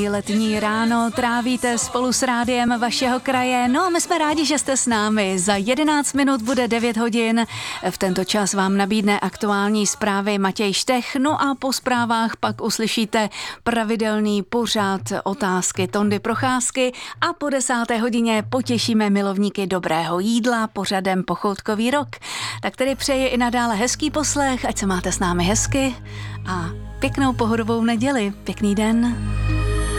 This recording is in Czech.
Letní ráno trávíte spolu s rádiem vašeho kraje. No a my jsme rádi, že jste s námi. Za 11 minut bude 9 hodin. V tento čas vám nabídne aktuální zprávy Matěj Štech. No a po zprávách pak uslyšíte pravidelný pořad Otázky Tondy Procházky a po 10. hodině potěšíme milovníky dobrého jídla pořadem Pochoutkový rok. Tak tedy přeji i nadále hezký poslech, ať se máte s námi hezky a pěknou pohodovou neděli. Pěkný den.